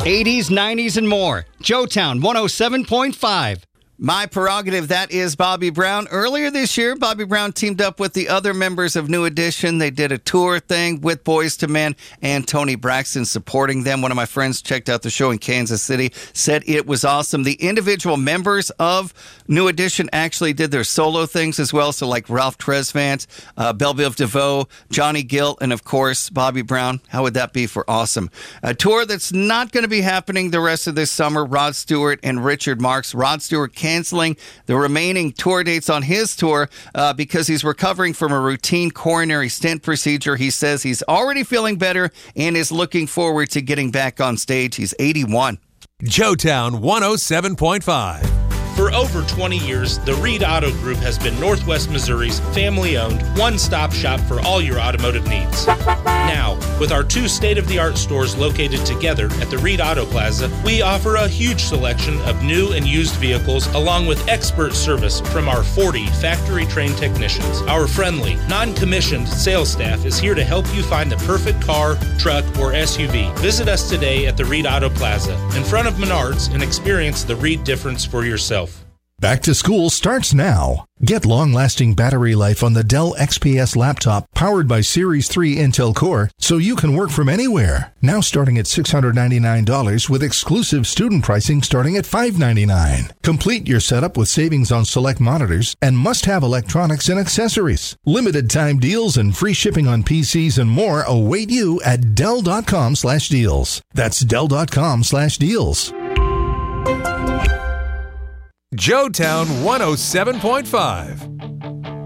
80s, 90s, and more. Joetown 107.5. My Prerogative, that is Bobby Brown. Earlier this year, Bobby Brown teamed up with the other members of New Edition. They did a tour thing with Boyz II Men and Tony Braxton supporting them. One of my friends checked out the show in Kansas City, said it was awesome. The individual members of New Edition actually did their solo things as well. So like Ralph Tresvant, Belle Biv DeVoe, Johnny Gill, and of course, Bobby Brown. How would that be for awesome? A tour that's not going to be happening the rest of this summer. Rod Stewart and Richard Marx. Rod Stewart canceling the remaining tour dates on his tour because he's recovering from a routine coronary stent procedure. He says he's already feeling better and is looking forward to getting back on stage. He's 81. Joetown 107.5. For over 20 years, the Reed Auto Group has been Northwest Missouri's family-owned, one-stop shop for all your automotive needs. Now, with our two state-of-the-art stores located together at the Reed Auto Plaza, we offer a huge selection of new and used vehicles along with expert service from our 40 factory-trained technicians. Our friendly, non-commissioned sales staff is here to help you find the perfect car, truck, or SUV. Visit us today at the Reed Auto Plaza in front of Menards and experience the Reed difference for yourself. Back to school starts now. Get long-lasting battery life on the Dell XPS laptop powered by Series 3 Intel Core so you can work from anywhere. Now starting at $699 with exclusive student pricing starting at $599. Complete your setup with savings on select monitors and must-have electronics and accessories. Limited time deals and free shipping on PCs and more await you at Dell.com/deals. That's Dell.com/deals. Joetown 107.5.